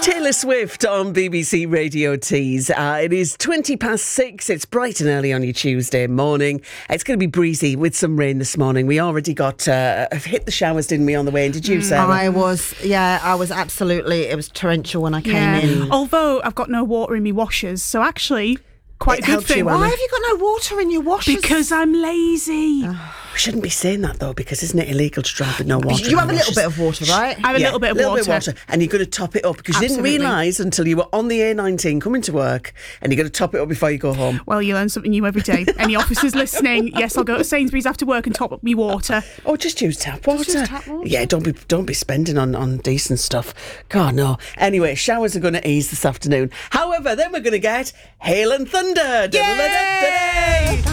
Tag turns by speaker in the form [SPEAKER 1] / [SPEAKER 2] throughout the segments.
[SPEAKER 1] Taylor Swift on BBC Radio Tees. It is 6:20. It's bright and early on your Tuesday morning. It's going to be breezy with some rain this morning. We already got hit the showers, didn't we, on the way in? Did you, Sarah?
[SPEAKER 2] I was absolutely, it was torrential when I came in.
[SPEAKER 3] Although I've got no water in my washers, so actually quite a good thing.
[SPEAKER 2] Why have you got no water in your washers?
[SPEAKER 3] Because I'm lazy.
[SPEAKER 1] We shouldn't be saying that, though, because isn't it illegal to drive with no water?
[SPEAKER 2] You have a little bit of water, right?
[SPEAKER 3] I have a little bit of water.
[SPEAKER 1] And you're going to top it up, because you didn't realise until you were on the A19 coming to work, and you're going to top it up before you go home.
[SPEAKER 3] Well, you learn something new every day. Any officers listening, yes, I'll go to Sainsbury's after work and top up my water.
[SPEAKER 1] Oh, just use tap water. Yeah, don't be spending on decent stuff. God, no. Anyway, showers are going to ease this afternoon. However, then we're going to get hail and thunder.
[SPEAKER 3] Yay!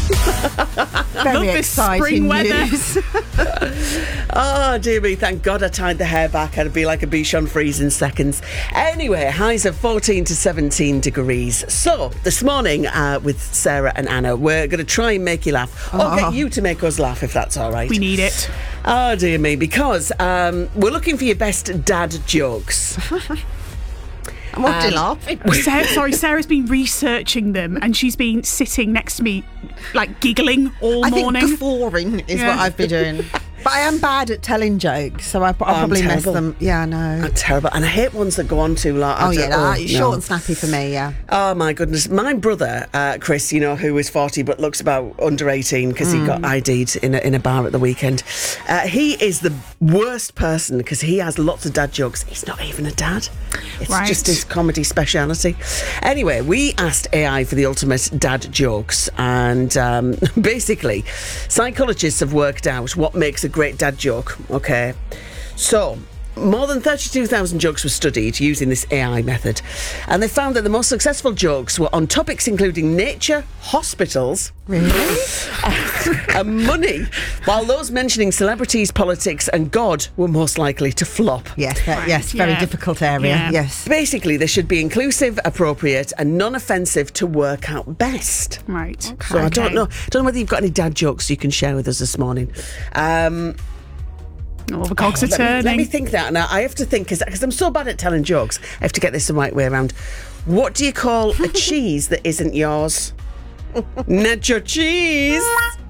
[SPEAKER 2] Very exciting
[SPEAKER 3] spring weather.
[SPEAKER 2] news.
[SPEAKER 1] Oh, dear me, thank God I tied the hair back. I'd be like a Bichon Frise in seconds. Anyway, highs of 14 to 17 degrees. So, this morning with Sarah and Anna, we're going to try and make you laugh. Or get you to make us laugh, if that's all right.
[SPEAKER 3] We need it.
[SPEAKER 1] Oh, dear me, because we're looking for your best dad jokes.
[SPEAKER 2] What are you laughing?
[SPEAKER 3] Sarah's been researching them and she's been sitting next to me, like giggling all morning.
[SPEAKER 2] I think guffawing is what I've been doing. But I am bad at telling jokes, so I probably mess them. Yeah, I know.
[SPEAKER 1] I'm terrible. And I hate ones that go on too long.
[SPEAKER 2] Short and snappy for me, yeah.
[SPEAKER 1] Oh, my goodness. My brother, Chris, who is 40 but looks about under 18 because he got ID'd in a bar at the weekend. He is the worst person because he has lots of dad jokes. He's not even a dad. It's just his comedy speciality. Anyway, we asked AI for the ultimate dad jokes, and basically, psychologists have worked out what makes a great dad joke. Okay, so more than 32,000 jokes were studied using this AI method, and they found that the most successful jokes were on topics including nature, hospitals, and money, while those mentioning celebrities, politics and God were most likely to flop.
[SPEAKER 2] Yes, very difficult area.
[SPEAKER 3] Yeah.
[SPEAKER 2] Yes.
[SPEAKER 1] Basically, they should be inclusive, appropriate and non-offensive to work out best.
[SPEAKER 3] Right.
[SPEAKER 1] Okay. So I don't know whether you've got any dad jokes you can share with us this morning.
[SPEAKER 3] All the cogs are turning.
[SPEAKER 1] Let me think that. Now, I have to think, because I'm so bad at telling jokes, I have to get this the right way around. What do you call a cheese that isn't yours? Nacho cheese.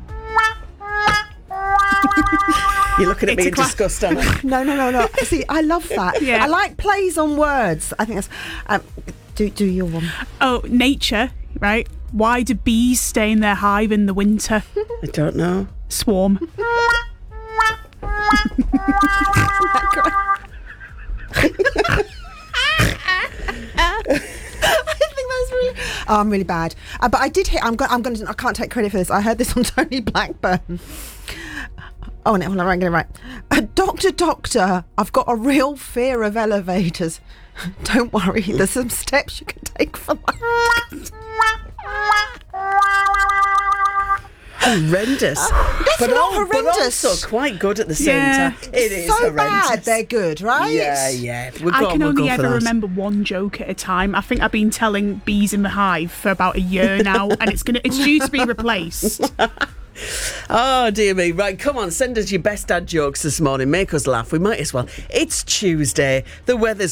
[SPEAKER 1] You're looking at me in disgust, aren't you?
[SPEAKER 2] No. See, I love that.
[SPEAKER 3] Yeah.
[SPEAKER 2] I like plays on words. I think that's... do your one.
[SPEAKER 3] Oh, nature, right? Why do bees stay in their hive in the winter?
[SPEAKER 1] I don't know.
[SPEAKER 3] Swarm.
[SPEAKER 2] I'm really bad. But I did hear. I can't take credit for this. I heard this on Tony Blackburn. Oh, no, hold on, I'm getting it right. Doctor, I've got a real fear of elevators. Don't worry, there's some steps you can take for that.
[SPEAKER 1] Horrendous.
[SPEAKER 2] That's not horrendous.
[SPEAKER 1] But also quite good at the same time. It is
[SPEAKER 2] so
[SPEAKER 1] horrendous.
[SPEAKER 2] bad, they're good, right?
[SPEAKER 1] Yeah.
[SPEAKER 3] I can only ever remember one joke at a time. I think I've been telling bees in the hive for about a year now, and it's due to be replaced.
[SPEAKER 1] Oh, dear me. Right, come on, send us your best dad jokes this morning. Make us laugh. We might as well. It's Tuesday. The weather's